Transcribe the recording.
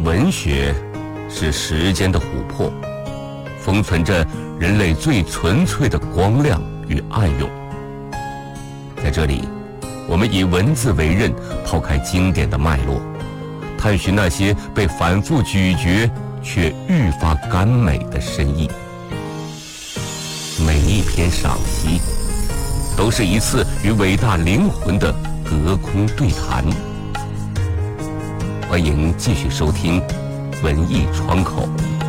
文学是时间的琥珀，封存着人类最纯粹的光亮与暗涌。在这里，我们以文字为刃，抛开经典的脉络，探寻那些被反复咀嚼却愈发甘美的深意。每一篇赏析都是一次与伟大灵魂的隔空对谈。欢迎继续收听文艺窗口。